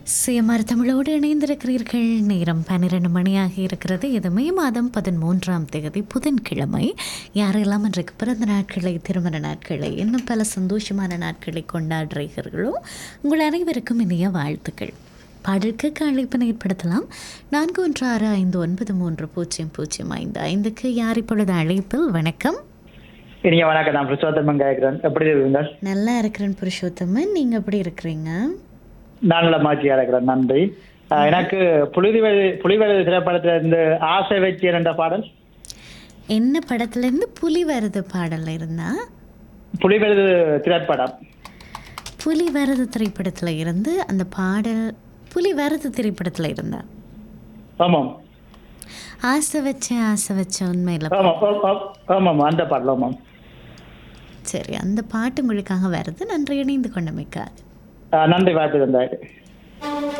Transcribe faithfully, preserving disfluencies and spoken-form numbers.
சுயமார் தமிழோடு இணைந்திருக்கிறீர்கள். நேரம் பன்னிரண்டு மணியாகி இருக்கிறது. இது மே மாதம் பதிமூன்றாம் தேதி புதன்கிழமை. யாரெல்லாம் இன்றைக்கு பிறந்த நாட்களை, திருமண நாட்களை, இன்னும் பல சந்தோஷமான நாட்களை கொண்டாடுறீர்களோ உங்கள் அனைவருக்கும் இனிய வாழ்த்துக்கள். பாடலுக்கு அழைப்பினை ஏற்படுத்தலாம். நான்கு ஒன்று ஆறு ஐந்து ஒன்பது மூன்று பூஜ்ஜியம் பூஜ்ஜியம் ஐந்து ஐந்துக்கு. யார் இப்பொழுது அழைப்பில்? வணக்கம். இனிய வணக்கம். நான் புருஷோத்தமன் கேட்கிறேன். எப்படி இருக்கீங்க? நல்லா இருக்கிறேன் புருஷோத்தமன், நீங்கள் எப்படி இருக்கிறீங்க? நான் நல்ல மகிழ்ச்சியா இருக்கிறேன், நன்றி. எனக்கு புலிவெளி புலிவெளி திரைப்படத்துல இருந்து ஆசை வச்சு என்ற பாடல். என்ன படத்துல இருந்து? புலி வருது பாடல்ல இருந்தா? புலிவெளி திரைப்படம். புலி வருது திரைப்படத்துல இருந்து அந்த பாடல். புலி வருது திரைப்படத்துல இருந்தா? ஆமாம். ஆசை வச்ச ஆசை வச்ச உண்மையில. ஆமாம், அந்த பாடல். ஆமாம். சரி, அந்த பாட்டு உங்களுக்காக வருது. நன்றி இணைந்து கொண்டமைக்காக. நன்றி, வாய்ப்பு தந்தாரு.